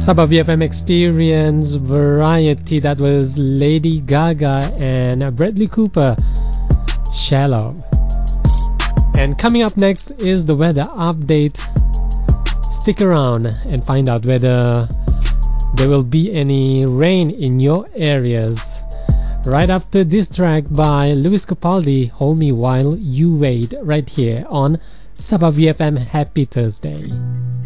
Sabah VFM Experience Variety. That was Lady Gaga and Bradley Cooper, Shallow. And coming up next is the weather update. Stick around and find out whether there will be any rain in your areas. Right after this track by Lewis Capaldi, Hold Me While You Wait, right here on Sabah VFM. Happy Thursday.